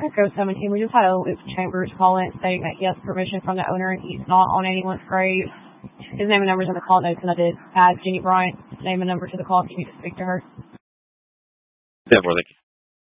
Echo 17, we just had a Luke Chambers call in stating that he has permission from the owner and he's not on anyone's grave. His name and number's in the call notes, and I did add Jenny Bryant's name and number to the call if you need to speak to her. Definitely.